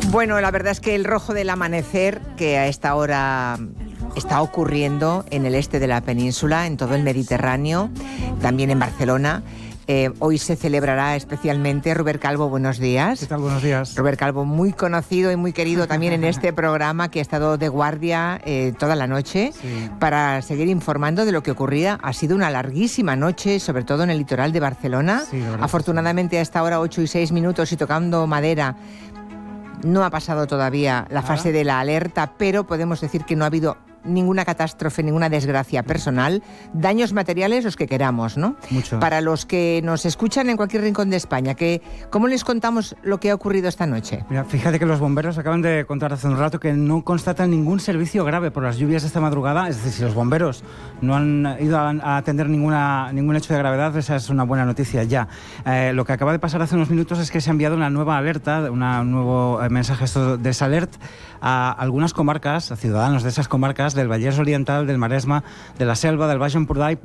Bueno, la verdad es que el rojo del amanecer, que a esta hora está ocurriendo en el este de la península, en todo el Mediterráneo, también en Barcelona. Hoy se celebrará especialmente. Robert Calvo, buenos días. ¿Qué tal? Buenos días. Robert Calvo, muy conocido y muy querido también en este programa, que ha estado de guardia toda la noche, sí, para seguir informando de lo que ocurría. Ha sido una larguísima noche, sobre todo en el litoral de Barcelona. Sí, afortunadamente a esta hora 8 y 6 minutos y tocando madera, no ha pasado todavía la fase de la alerta, pero podemos decir que no ha habido ninguna catástrofe, ninguna desgracia personal, daños materiales los que queramos, ¿no? Mucho. Para los que nos escuchan en cualquier rincón de España, ¿cómo les contamos lo que ha ocurrido esta noche? Mira, fíjate que los bomberos acaban de contar hace un rato que no constatan ningún servicio grave por las lluvias de esta madrugada. Es decir, si los bomberos no han ido a atender ningún hecho de gravedad, esa es una buena noticia ya. Lo que acaba de pasar hace unos minutos es que se ha enviado una nueva alerta, un nuevo mensaje de Salert a algunas comarcas, a ciudadanos de esas comarcas del Vallès Oriental, del Maresma, de la Selva, del Baix Empordà